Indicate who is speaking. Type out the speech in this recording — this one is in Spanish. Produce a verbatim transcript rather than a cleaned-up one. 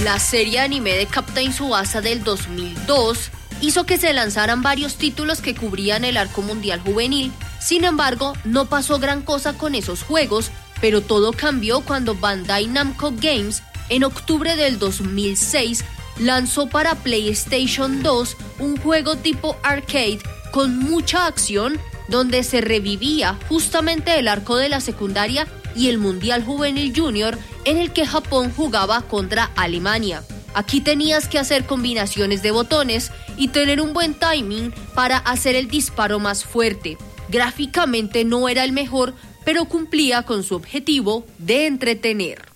Speaker 1: La serie anime de Captain Tsubasa del dos mil dos hizo que se lanzaran varios títulos que cubrían el arco mundial juvenil. Sin embargo, no pasó gran cosa con esos juegos, pero todo cambió cuando Bandai Namco Games, en octubre del dos mil seis, lanzó para PlayStation dos un juego tipo arcade con mucha acción, donde se revivía justamente el arco de la secundaria y el Mundial Juvenil Junior, en el que Japón jugaba contra Alemania. Aquí tenías que hacer combinaciones de botones y tener un buen timing para hacer el disparo más fuerte. Gráficamente no era el mejor, pero cumplía con su objetivo de entretener.